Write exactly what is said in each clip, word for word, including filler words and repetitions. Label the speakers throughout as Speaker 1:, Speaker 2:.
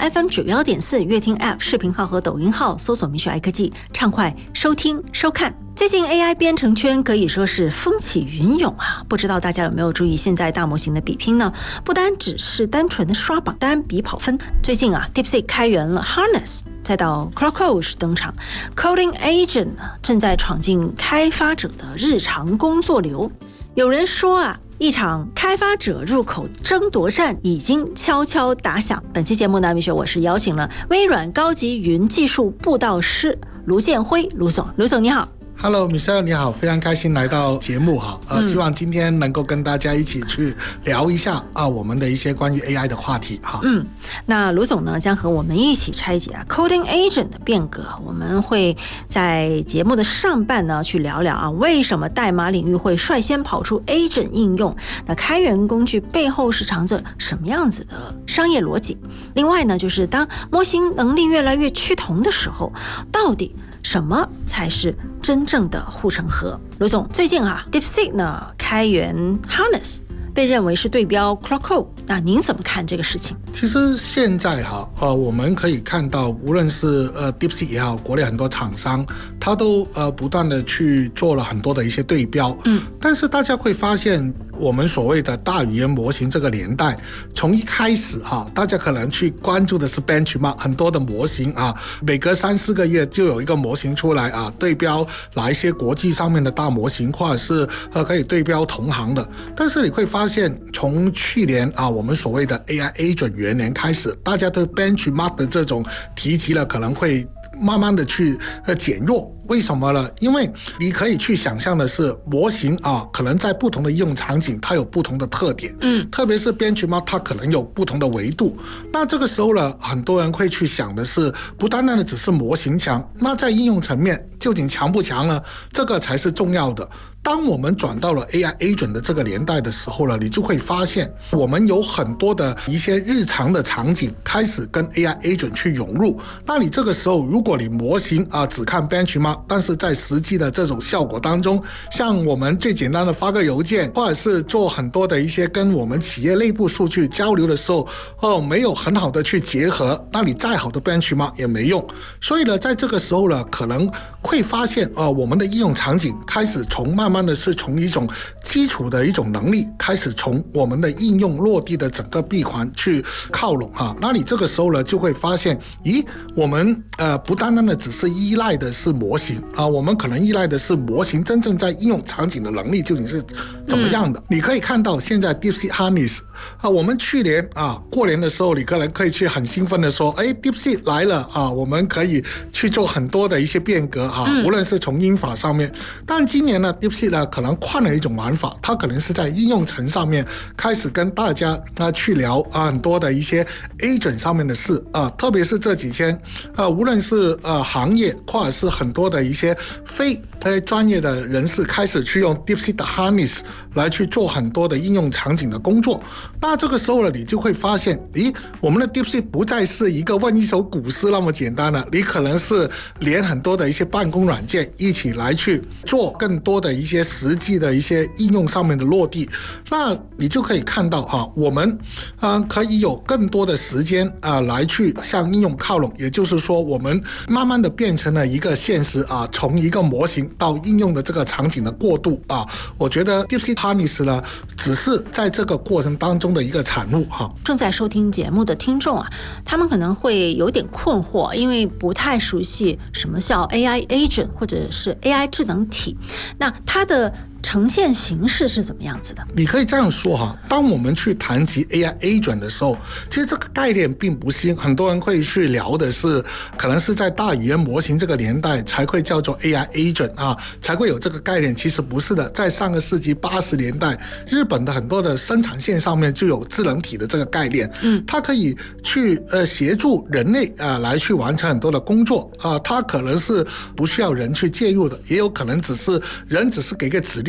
Speaker 1: F M 九幺点四乐听 App 视频号和抖音号搜索民学爱科技，畅快收听收看。最近 A I 编程圈可以说是风起云涌啊，不知道大家有没有注意，现在大模型的比拼呢，不单只是单纯的刷榜单比跑分。最近啊 DeepSeek 开源了 Harness， 再到 Claude Code 登场， Coding Agent 呢正在闯进开发者的日常工作流。有人说啊，一场开发者入口争夺战已经悄悄打响。本期节目呢，米雪我是邀请了微软高级云技术布道师卢建辉卢总。卢总你好。
Speaker 2: Hello Michelle 你好，非常开心来到节目哈，呃、嗯，希望今天能够跟大家一起去聊一下啊我们的一些关于 A I 的话题哈。
Speaker 1: 嗯，那卢总呢将和我们一起拆解啊 Coding Agent 的变革。我们会在节目的上半呢去聊聊啊为什么代码领域会率先跑出 Agent 应用，那开源工具背后是藏着什么样子的商业逻辑？另外呢，就是当模型能力越来越趋同的时候，到底什么才是真正的护城河？卢总，最近啊 DeepSeek 呢开源 Harness， 被认为是对标 Claude Code， 那您怎么看这个事情？
Speaker 2: 其实现在哈呃我们可以看到，无论是呃 DeepSeek 也好，国内很多厂商他都呃不断的去做了很多的一些对标，嗯，但是大家会发现，我们所谓的大语言模型这个年代，从一开始哈，大家可能去关注的是 benchmark， 很多的模型啊，每隔三四个月就有一个模型出来啊，对标哪一些国际上面的大模型，或者是呃可以对标同行的。但是你会发现，从去年啊，我们所谓的 A I Agent 元年开始，大家对 benchmark 的这种提及了，可能会慢慢的去呃减弱。为什么呢？因为你可以去想象的是，模型啊，可能在不同的应用场景，它有不同的特点。嗯，特别是benchmark，它可能有不同的维度。那这个时候呢，很多人会去想的是，不单单的只是模型强，那在应用层面究竟强不强呢？这个才是重要的。当我们转到了 A I Agent 的这个年代的时候呢，你就会发现，我们有很多的一些日常的场景开始跟 A I Agent 去融入。那你这个时候，如果你模型啊只看 benchmark，但是在实际的这种效果当中，像我们最简单的发个邮件，或者是做很多的一些跟我们企业内部数据交流的时候，哦，没有很好的去结合，那你再好的 benchmark 也没用。所以呢，在这个时候呢，可能会发现，呃，我们的应用场景开始从慢慢的是从一种基础的一种能力，开始从我们的应用落地的整个闭环去靠拢哈。那你这个时候呢，就会发现，咦，我们呃不单单的只是依赖的是模型。啊，我们可能依赖的是模型真正在应用场景的能力究竟是怎么样的。嗯、你可以看到现在 DeepSeek Harness 啊，我们去年啊过年的时候，你可能可以去很兴奋的说，哎 ，DeepSeek 来了啊，我们可以去做很多的一些变革啊，嗯、无论是从英法上面。但今年呢 ，DeepSeek 呢可能换了一种玩法，它可能是在应用层上面开始跟大家啊去聊啊很多的一些 agent 上面的事啊，特别是这几天啊，无论是呃行业或者是很多的一些非呃专业的人士开始去用 DeepSeek 的 Harness 来去做很多的应用场景的工作。那这个时候呢，你就会发现，咦，我们的 DeepSeek 不再是一个问一首古诗那么简单了，你可能是连很多的一些办公软件一起来去做更多的一些实际的一些应用上面的落地。那你就可以看到哈，我们呃可以有更多的时间啊、呃、来去向应用靠拢，也就是说，我们慢慢的变成了一个现实啊，从一个模型到应用的这个场景的过渡啊，我觉得 DeepSeek Harness 呢，只是在这个过程当中的一个产物哈。
Speaker 1: 正在收听节目的听众啊，他们可能会有点困惑，因为不太熟悉什么叫 A I Agent 或者是 A I 智能体，那它的呈现形式是怎么样子的？
Speaker 2: 你可以这样说哈，当我们去谈及 A I Agent 的时候，其实这个概念并不新，很多人会去聊的是，可能是在大语言模型这个年代才会叫做 A I Agent 啊，才会有这个概念。其实不是的，在上个世纪八十年代，日本的很多的生产线上面就有智能体的这个概念，嗯，它可以去呃协助人类啊、呃、来去完成很多的工作啊、呃，它可能是不需要人去介入的，也有可能只是人只是给个指令。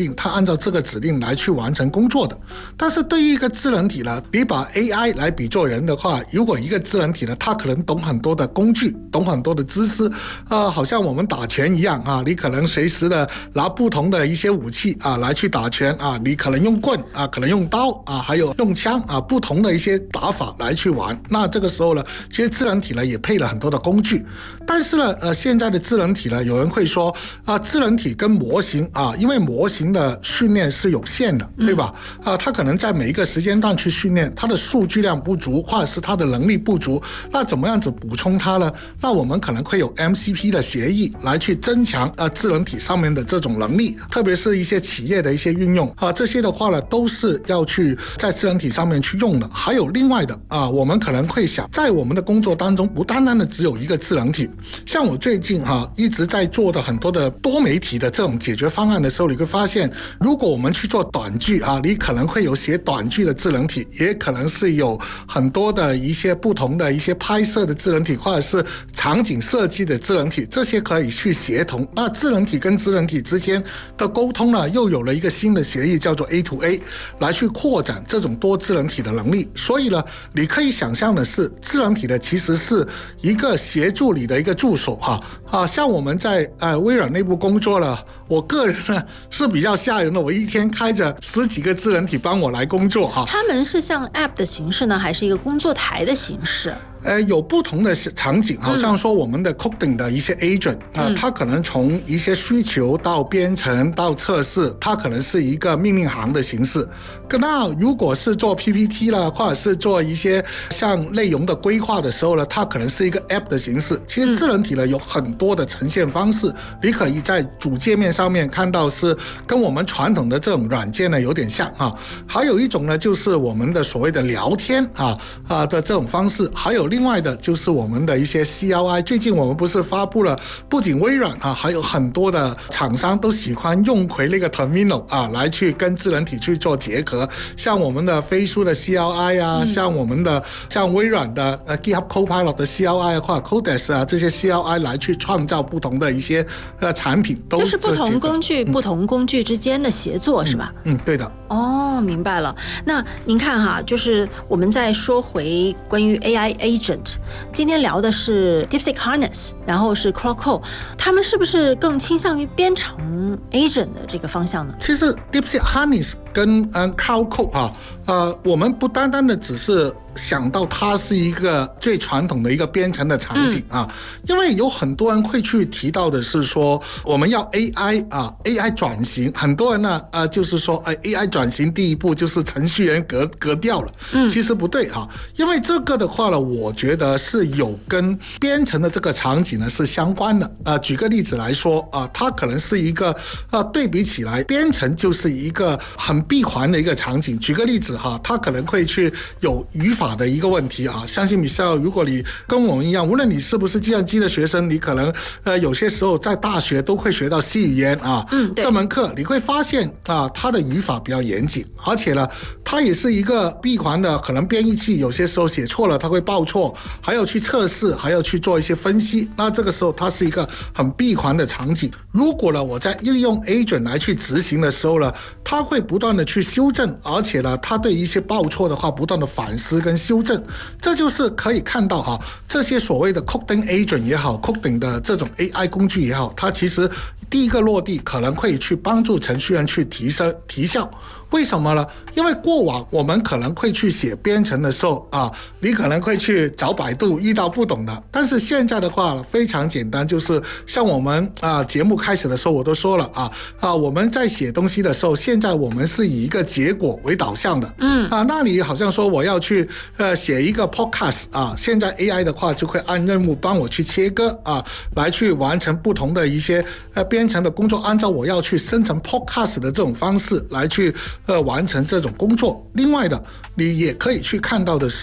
Speaker 2: 令，它按照这个指令来去完成工作的。但是对于一个智能体呢，你把 A I 来比作人的话，如果一个智能体呢，它可能懂很多的工具，懂很多的知识，呃，好像我们打拳一样啊，你可能随时的拿不同的一些武器啊来去打拳啊，你可能用棍啊，可能用刀啊，还有用枪啊，不同的一些打法来去玩。那这个时候呢，其实智能体呢也配了很多的工具。但是呢，呃，现在的智能体呢，有人会说啊、呃，智能体跟模型啊，因为模型的训练是有限的，对吧？啊、呃，它可能在每一个时间段去训练，它的数据量不足，或者是它的能力不足，那怎么样子补充它呢？那我们可能会有 M C P 的协议来去增强呃智能体上面的这种能力，特别是一些企业的一些运用啊、呃，这些的话呢，都是要去在智能体上面去用的。还有另外的啊、呃，我们可能会想，在我们的工作当中，不单单的只有一个智能体。像我最近哈、啊、一直在做的很多的多媒体的这种解决方案的时候，你会发现，如果我们去做短剧啊，你可能会有写短剧的智能体，也可能是有很多的一些不同的一些拍摄的智能体，或者是场景设计的智能体，这些可以去协同。那智能体跟智能体之间的沟通呢，又有了一个新的协议，叫做 A to A， 来去扩展这种多智能体的能力。所以呢，你可以想象的是，智能体呢其实是一个协助你的一个助手哈啊，像我们在呃微软内部工作了，我个人呢是比较吓人的，我一天开着十几个智能体帮我来工作哈。
Speaker 1: 他们是像 App 的形式呢，还是一个工作台的形式？
Speaker 2: 呃，有不同的场景，好像说我们的 coding 的一些 agent 啊、嗯，它可能从一些需求到编程到测试，它可能是一个命令行的形式。那如果是做 P P T 啦，或者是做一些像内容的规划的时候呢，它可能是一个 app 的形式。其实智能体呢有很多的呈现方式，你可以在主界面上面看到是跟我们传统的这种软件呢有点像啊。还有一种呢就是我们的所谓的聊天啊啊的这种方式，还有另外的就是我们的一些 C L I。最近我们不是发布了，不仅微软啊，还有很多的厂商都喜欢用回那个 Terminal 啊来去跟智能体去做结合。像我们的飞书的 C L I 啊、嗯，像我们的像微软的呃 GitHub Copilot 的 C L I 或者 Codex 啊，这些 C L I 来去创造不同的一些呃产品，都
Speaker 1: 就是不同工具、嗯、不同工具之间的协作、嗯、是吧？
Speaker 2: 嗯，对的。
Speaker 1: 哦，明白了。那您看哈，就是我们再说回关于 A I Agent， 今天聊的是 DeepSeek Harness， 然后是 Claude Code， 他们是不是更倾向于编程 Agent 的这个方向呢？
Speaker 2: 其实 DeepSeek Harness 跟呃 Claude Code 啊，呃，我们不单单的只是想到它是一个最传统的一个编程的场景啊、嗯，因为有很多人会去提到的是说，我们要 A I 啊 ，A I 转型，很多人呢，呃，就是说，哎 ，A I 转型第一步就是程序员革革掉了，嗯，其实不对啊，因为这个的话呢，我觉得是有跟编程的这个场景呢是相关的。呃，举个例子来说啊、呃，它可能是一个呃对比起来，编程就是一个很闭环的一个场景。举个例子哈，它可能会去有语法的一个问题啊，相信Michelle，如果你跟我们一样，无论你是不是计算机的学生，你可能呃有些时候在大学都会学到 C 语言啊，嗯，这门课你会发现啊，它的语法比较严谨，而且呢，它也是一个闭环的，可能编译器有些时候写错了，它会报错，还要去测试，还要去做一些分析。那这个时候它是一个很闭环的场景。如果呢我在利用 agent 来去执行的时候呢，它会不断的去修正，而且呢，它对一些报错的话不断的反思跟修正，这就是可以看到哈，这些所谓的 coding agent 也好 ，coding 的这种 A I 工具也好，它其实第一个落地可能会去帮助程序员去提升提效。为什么呢？因为过往我们可能会去写编程的时候啊，你可能会去找百度，遇到不懂的。但是现在的话非常简单，就是像我们啊节目开始的时候我都说了啊啊我们在写东西的时候，现在我们是以一个结果为导向的。嗯啊，那你好像说我要去呃写一个 podcast 啊，现在 A I 的话就会按任务帮我去切割啊，来去完成不同的一些呃编程的工作，按照我要去生成 podcast 的这种方式来去。呃，完成这种工作。另外的，你也可以去看到的是，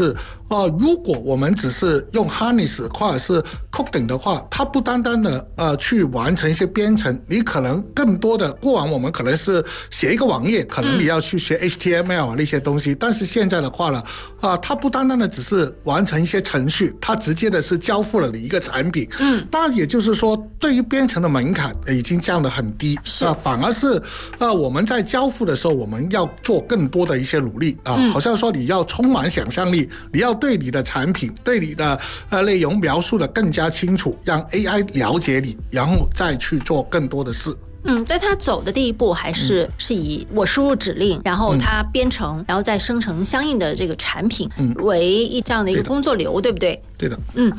Speaker 2: 呃，如果我们只是用 Harness 或者是 Coding 的话，它不单单的呃去完成一些编程，你可能更多的过往我们可能是写一个网页，可能你要去学 H T M L 啊那些东西，嗯、但是现在的话呢，啊、呃，它不单单的只是完成一些程序，它直接的是交付了你一个产品。嗯，那也就是说，对于编程的门槛已经降得很低啊、呃，反而是呃我们在交付的时候，我们要做更多的一些努力啊、呃嗯，好像说你要充满想象力，你要对你的产品、对你的呃内容描述的更加清楚，让 A I 了解你，然后再去做更多的事。
Speaker 1: 嗯，但他走的第一步还是、嗯、是以我输入指令，然后它编程、嗯，然后再生成相应的这个产品为一这样的一个工作流， 对, 对不对？
Speaker 2: 对的。
Speaker 1: 嗯，